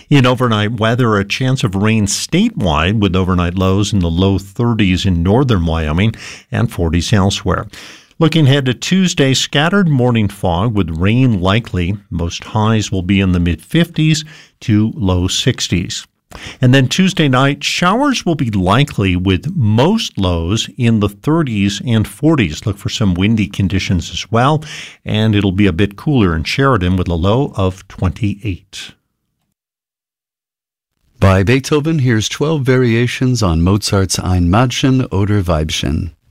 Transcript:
In overnight weather, a chance of rain statewide with overnight lows in the low 30s in northern Wyoming and 40s elsewhere. Looking ahead to Tuesday, scattered morning fog with rain likely. Most highs will be in the mid-50s to low 60s. And then Tuesday night, showers will be likely with most lows in the 30s and 40s. Look for some windy conditions as well. And it'll be a bit cooler in Sheridan with a low of 28. By Beethoven, here's 12 variations on Mozart's Ein Mädchen oder Weibchen.